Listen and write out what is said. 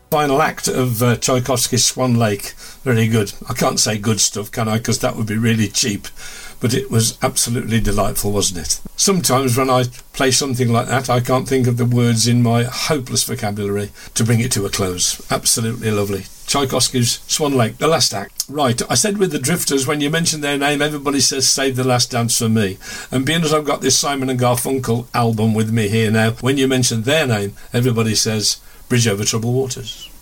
Final act of Tchaikovsky's Swan Lake. Very good. I can't say good stuff, can I? Because that would be really cheap. But it was absolutely delightful, wasn't it? Sometimes when I play something like that, I can't think of the words in my hopeless vocabulary to bring it to a close. Absolutely lovely. Tchaikovsky's Swan Lake, the last act. Right, I said with the Drifters, when you mention their name, everybody says Save the Last Dance for Me. And being as I've got this Simon and Garfunkel album with me here now, when you mention their name, everybody says Bridge Over Troubled Waters.